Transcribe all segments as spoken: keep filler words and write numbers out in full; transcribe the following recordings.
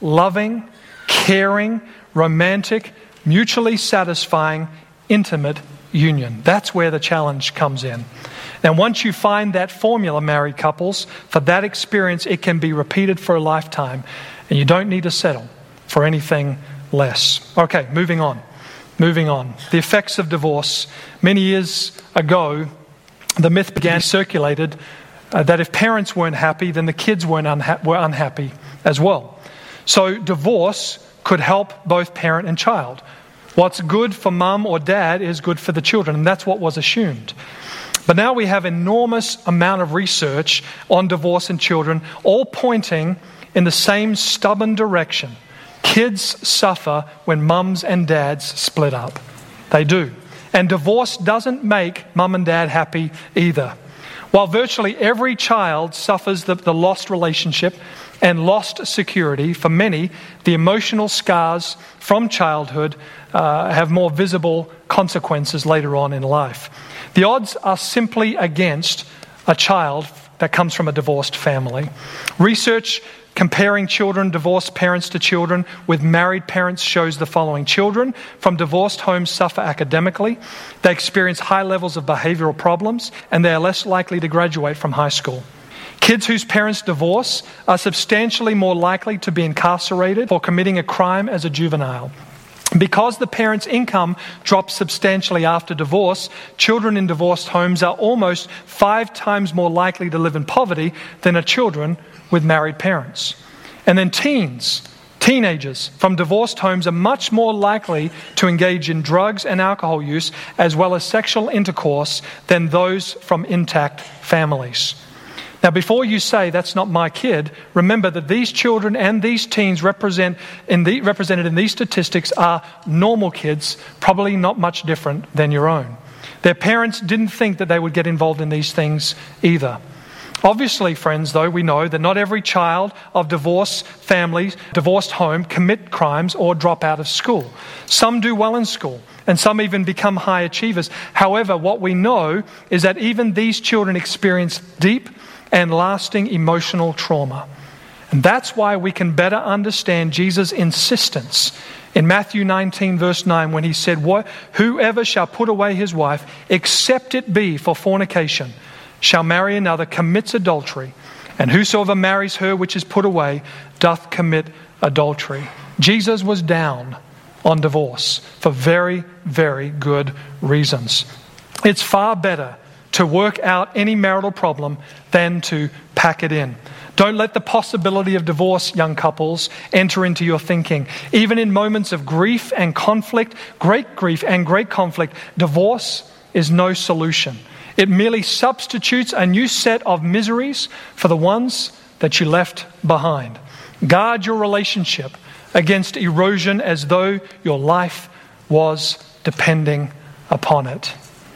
loving, caring, romantic, mutually satisfying, intimate union. That's where the challenge comes in. Now, once you find that formula, married couples, for that experience, it can be repeated for a lifetime, and you don't need to settle for anything less. Okay, moving on. Moving on. The effects of divorce. Many years ago, the myth began circulated uh, that if parents weren't happy, then the kids weren't unha- were unhappy as well. So divorce could help both parent and child. What's good for mum or dad is good for the children, and that's what was assumed. But now we have enormous amount of research on divorce and children, all pointing in the same stubborn direction. Kids suffer when mums and dads split up. They do. And divorce doesn't make mum and dad happy either. While virtually every child suffers the, the lost relationship and lost security, for many, the emotional scars from childhood uh, have more visible consequences later on in life. The odds are simply against a child that comes from a divorced family. Research comparing children, divorced parents to children with married parents shows the following. Children from divorced homes suffer academically, they experience high levels of behavioral problems, and they are less likely to graduate from high school. Kids whose parents divorce are substantially more likely to be incarcerated for committing a crime as a juvenile. Because the parents' income drops substantially after divorce, children in divorced homes are almost five times more likely to live in poverty than are children with married parents. And then teens, teenagers from divorced homes are much more likely to engage in drugs and alcohol use as well as sexual intercourse than those from intact families. Now, before you say, that's not my kid, remember that these children and these teens represent in the, represented in these statistics are normal kids, probably not much different than your own. Their parents didn't think that they would get involved in these things either. Obviously, friends, though, we know that not every child of divorced families, divorced home, commit crimes or drop out of school. Some do well in school, and some even become high achievers. However, what we know is that even these children experience deep and lasting emotional trauma. And that's why we can better understand Jesus' insistence in Matthew nineteen, verse nine, when he said, "What? Whoever shall put away his wife, except it be for fornication, shall marry another, commits adultery. And whosoever marries her which is put away, doth commit adultery." Jesus was down on divorce for very, very good reasons. It's far better to work out any marital problem than to pack it in. Don't let the possibility of divorce, young couples, enter into your thinking. Even in moments of grief and conflict, great grief and great conflict, divorce is no solution. It merely substitutes a new set of miseries for the ones that you left behind. Guard your relationship against erosion as though your life was depending upon it.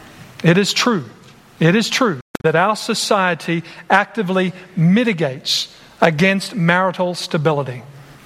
It is true. It is true that our society actively mitigates against marital stability.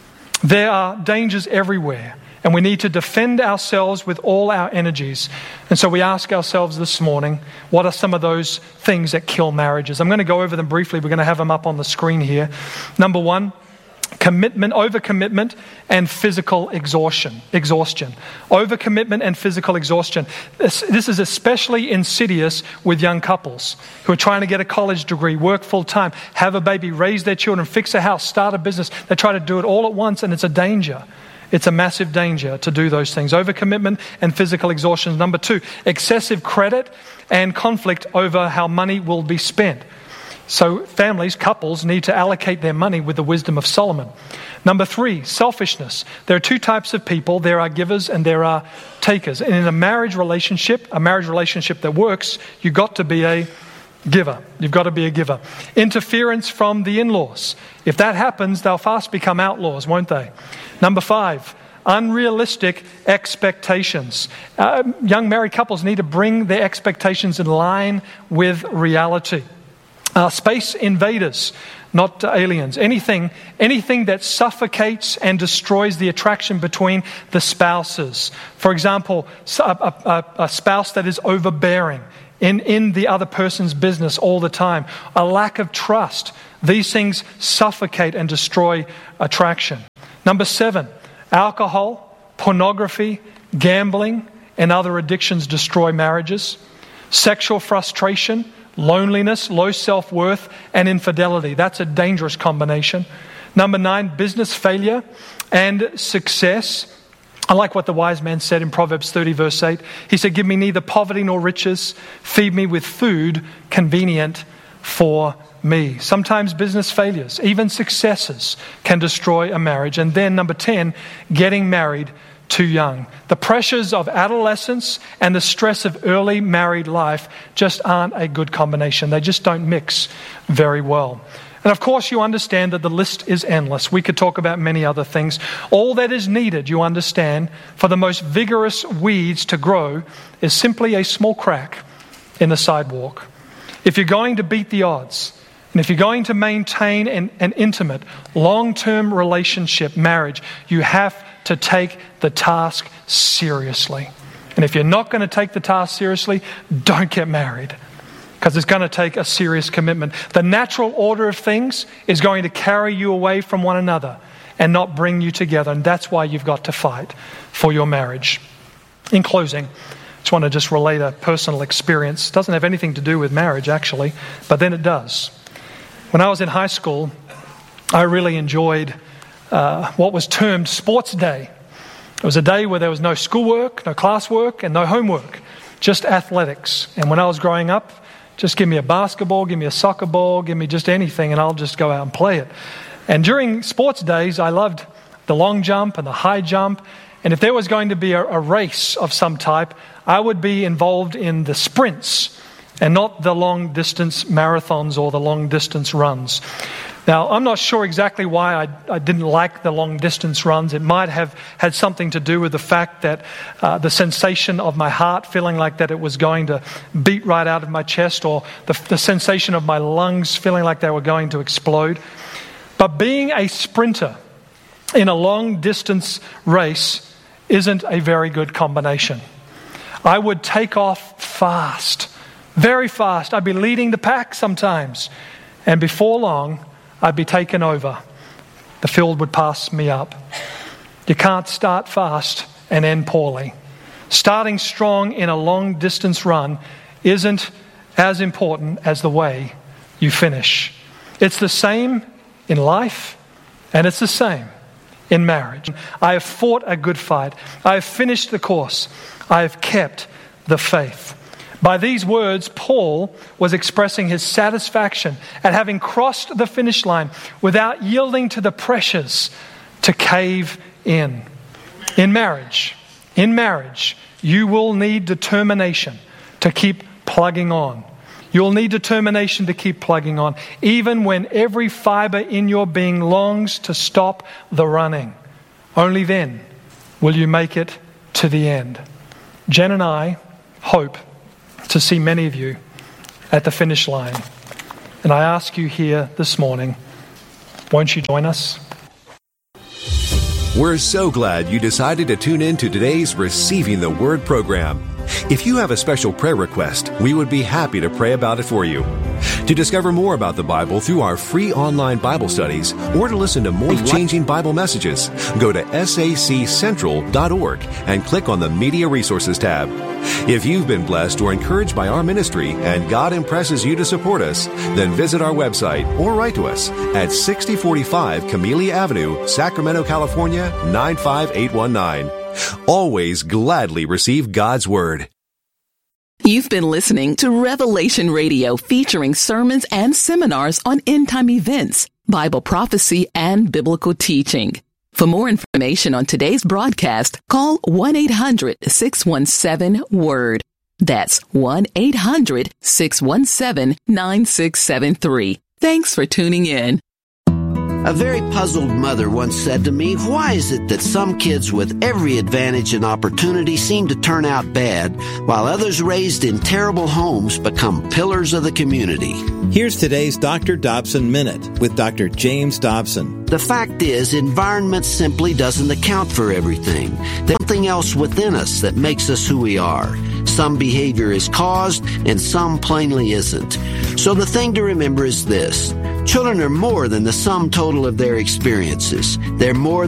There are dangers everywhere, and we need to defend ourselves with all our energies. And so we ask ourselves this morning, what are some of those things that kill marriages? I'm going to go over them briefly. We're going to have them up on the screen here. Number one, commitment, overcommitment, and physical exhaustion. Exhaustion. Overcommitment and physical exhaustion. This, this is especially insidious with young couples who are trying to get a college degree, work full time, have a baby, raise their children, fix a house, start a business. They try to do it all at once, and it's a danger. It's a massive danger to do those things. Overcommitment and physical exhaustion. Number two, excessive credit and conflict over how money will be spent. So families, couples need to allocate their money with the wisdom of Solomon. Number three, selfishness. There are two types of people. There are givers and there are takers. And in a marriage relationship, a marriage relationship that works, you've got to be a giver. You've got to be a giver. Interference from the in-laws. If that happens, they'll fast become outlaws, won't they? Number five, unrealistic expectations. Uh, young married couples need to bring their expectations in line with reality. Uh, space invaders, not uh, aliens. Anything, anything that suffocates and destroys the attraction between the spouses. For example, a, a, a spouse that is overbearing in, in the other person's business all the time. A lack of trust. These things suffocate and destroy attraction. Number seven, alcohol, pornography, gambling, and other addictions destroy marriages. Sexual frustration, loneliness, low self-worth, and infidelity. That's a dangerous combination. Number nine, business failure and success. I like what the wise man said in Proverbs thirty, verse eight. He said, give me neither poverty nor riches. Feed me with food convenient for me. Sometimes business failures, even successes, can destroy a marriage. And then number ten, getting married too young. The pressures of adolescence and the stress of early married life just aren't a good combination. They just don't mix very well. And of course, you understand that the list is endless. We could talk about many other things. All that is needed, you understand, for the most vigorous weeds to grow is simply a small crack in the sidewalk. If you're going to beat the odds, and if you're going to maintain an, an intimate, long-term relationship, marriage, you have to take the task seriously. And if you're not going to take the task seriously, don't get married, because it's going to take a serious commitment. The natural order of things is going to carry you away from one another and not bring you together. And that's why you've got to fight for your marriage. In closing, I just want to just relate a personal experience. It doesn't have anything to do with marriage, actually, but then it does. When I was in high school, I really enjoyed uh, what was termed sports day. It was a day where there was no schoolwork, no classwork, and no homework, just athletics. And when I was growing up, just give me a basketball, give me a soccer ball, give me just anything, and I'll just go out and play it. And during sports days, I loved the long jump and the high jump. And if there was going to be a, a race of some type, I would be involved in the sprints and not the long distance marathons or the long distance runs. Now, I'm not sure exactly why I, I didn't like the long distance runs. It might have had something to do with the fact that uh, the sensation of my heart feeling like that it was going to beat right out of my chest, or the, the sensation of my lungs feeling like they were going to explode. But being a sprinter in a long distance race isn't a very good combination. I would take off fast, very fast. I'd be leading the pack sometimes. And before long, I'd be taken over. The field would pass me up. You can't start fast and end poorly. Starting strong in a long distance run isn't as important as the way you finish. It's the same in life, and it's the same in marriage. I have fought a good fight. I have finished the course. I have kept the faith. By these words, Paul was expressing his satisfaction at having crossed the finish line without yielding to the pressures to cave in. In marriage, in marriage, you will need determination to keep plugging on. You'll need determination to keep plugging on, even when every fiber in your being longs to stop the running. Only then will you make it to the end. Jen and I hope to see many of you at the finish line. And I ask you here this morning, won't you join us? We're so glad you decided to tune in to today's Receiving the Word program. If you have a special prayer request, we would be happy to pray about it for you. To discover more about the Bible through our free online Bible studies, or to listen to more life-changing Bible messages, go to S A C central dot org and click on the Media Resources tab. If you've been blessed or encouraged by our ministry and God impresses you to support us, then visit our website or write to us at sixty forty-five Camellia Avenue, Sacramento, California, nine five eight one nine. Always gladly receive God's Word. You've been listening to Revelation Radio, featuring sermons and seminars on end-time events, Bible prophecy, and biblical teaching. For more information on today's broadcast, call one eight hundred six one seven word. That's one eight hundred six one seven nine six seven three. Thanks for tuning in. A very puzzled mother once said to me, why is it that some kids with every advantage and opportunity seem to turn out bad, while others raised in terrible homes become pillars of the community? Here's today's Doctor Dobson Minute with Doctor James Dobson. The fact is, environment simply doesn't account for everything. There's something else within us that makes us who we are. Some behavior is caused, and some plainly isn't. So the thing to remember is this. Children are more than the sum total of their experiences. They're more